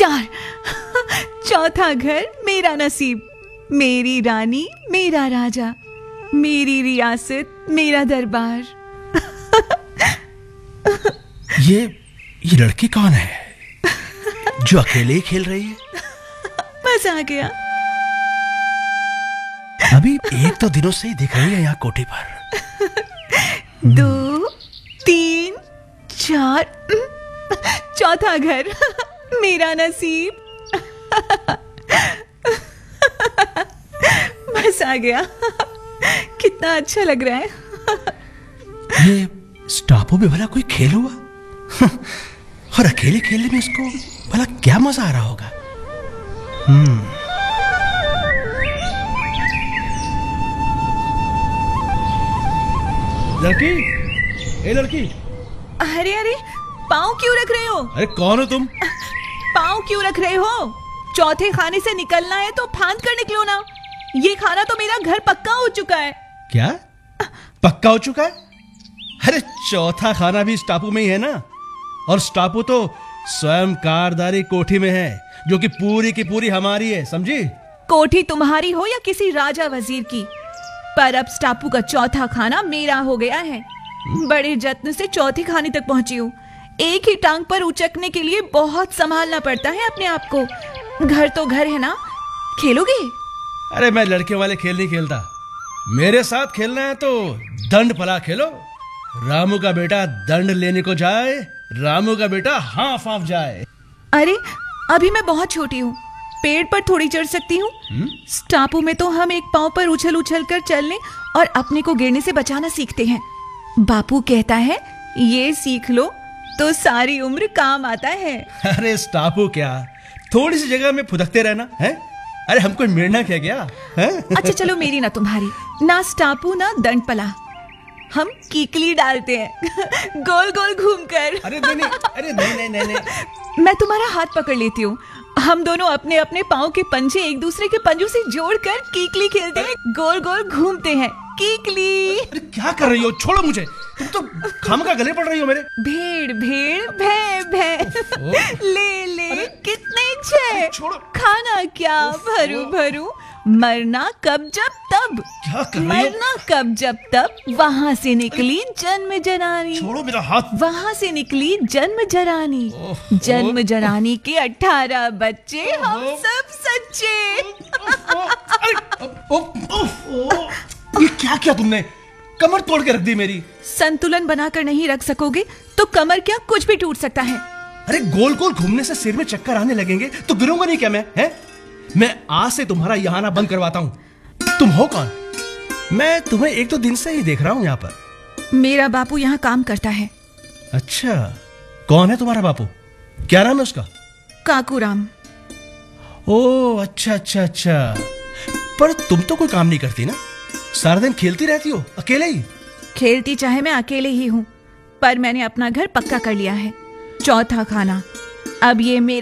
4। चौथा घर मेरा नसीब, मेरी रानी मेरा राजा, मेरी रियासत मेरा दरबार। ये लड़की कौन है जो अकेले ही खेल रही है? मजा आ गया। अभी 1 तो दिनों से ही दिख रही है यहाँ कोठी पर। 2, 3, 4। चौथा घर मेरा नसीब। मजा आ गया। कितना अच्छा लग रहा है। ये स्टापू भी भला कोई खेल हुआ? और अकेले खेलने में इसको भला क्या मजा आ रहा होगा? लड़की, ए लड़की। अरे अरे, पाँव क्यों रख रहे हो? अरे कौन हो तुम? पाँव क्यों रख रहे हो? चौथे खाने से निकलना है तो फांद कर निकलो ना। ये खाना तो मेरा घर पक्का हो चुका है। क्या पक्का हो चुका है? अरे चौथा खाना भी स्टापू में ही है ना। और स्टापू तो स्वयं कारदारी कोठी में है, जो कि पूरी की पूरी हमारी है, समझी? कोठी तुम्हारी हो या किसी राजा वजीर की, पर अब स्टापू का चौथा खाना मेरा हो गया है। बड़े जत्न से चौथे खाने तक पहुंची हूँ। एक ही टांग पर उचकने के लिए बहुत संभालना पड़ता है अपने आप को। घर तो घर है ना। खेलोगे? अरे मैं लड़के वाले खेल नहीं खेलता। मेरे साथ खेलना है तो दंड पला खेलो। रामू का बेटा दंड लेने को जाए, रामू का बेटा हाफ हाफ जाए। अरे अभी मैं बहुत छोटी हूँ, पेड़ पर थोड़ी चढ़ सकती हूँ। स्टापू में तो हम एक पांव पर उछल उछल कर चलने और अपने को गिरने से बचाना सीखते हैं। बापू कहता है ये सीख लो तो सारी उम्र काम आता है। अरे स्टापू क्या, थोड़ी सी जगह में फुदकते रहना है। अरे हमको मिलना क्या है? अच्छा चलो, मेरी ना तुम्हारी, ना स्टापू ना दंड पला। हम कीकली डालते हैं गोल गोल घूमकर। अरे नहीं। मैं तुम्हारा हाथ पकड़ लेती हूँ। हम दोनों अपने अपने पाँव के पंजे एक दूसरे के पंजों से जोड़कर कीकली खेलते हैं, गोल गोल घूमते हैं। कीकली। अरे क्या कर रही हो? छोड़ो मुझे, तुम तो खामखा गले पड़ रही हो मेरे। भेड़ भेड़ भै भै, ले कितने छे, छोड़ो। खाना क्या भरू भरू, मरना कब जब तब। क्या कर रही हो? मरना कब जब तब, वहाँ से निकली जन्म जनानी। छोड़ो मेरा हाथ। वहाँ से निकली जन्म जनानी। जन्म जनानी के 18 बच्चे, हम सब सच्चे। ये क्या किया तुमने? कमर तोड़ के रख दी मेरी। संतुलन बनाकर नहीं रख सकोगे तो कमर क्या कुछ भी टूट सकता है। अरे गोल गोल घूमने से सिर में चक्कर आने लगेंगे तो गिरूंगा नहीं क्या मैं? मैं आज से तुम्हारा यहाँ आना बंद करवाता हूँ। तुम हो कौन? मैं तुम्हें 1 तो दिन से ही देख रहा हूँ यहाँ पर। मेरा बापू यहाँ काम करता है। अच्छा, कौन है तुम्हारा बापू? क्या नाम है उसका? काकूराम। ओ अच्छा। पर तुम तो कोई काम नहीं करती ना, सारा दिन खेलती रहती हो अकेले ही। खेलती चाहे मैं अकेले ही हूँ, पर मैंने अपना घर पक्का कर लिया है। चौथा खाना अब ये मेरा